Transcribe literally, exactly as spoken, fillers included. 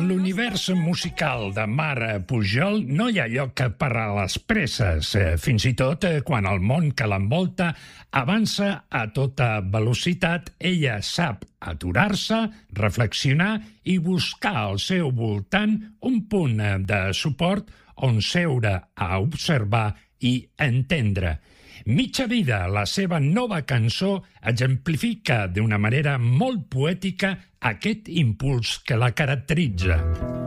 En l'univers musical de Mar Pujol no hi ha lloc per a les presses, fins i tot quan el món que l'envolta avança a tota velocitat, ella sap aturar-se, reflexionar i buscar al seu voltant un punt de suport on seure a observar i entendre. Mitja vida, la seva nova cançó exemplifica d'una manera molt poètica aquest impuls que la caracteritza.